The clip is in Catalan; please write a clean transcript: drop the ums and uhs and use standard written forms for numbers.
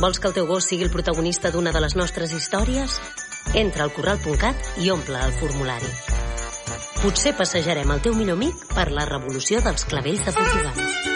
Vols que el teu gos sigui el protagonista d'una de les nostres històries? Entra al corral.cat i omple el formulari. Potser passejarem el teu millor amic per la revolució dels clavells de Portugal.